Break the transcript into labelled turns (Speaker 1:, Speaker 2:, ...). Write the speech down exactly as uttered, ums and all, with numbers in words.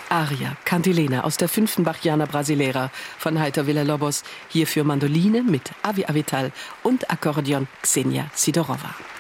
Speaker 1: Aria Cantilena aus der fünften Bachiana Brasileira von Heitor Villa-Lobos, hier für Mandoline mit Avi Avital und Akkordeon Xenia Sidorova.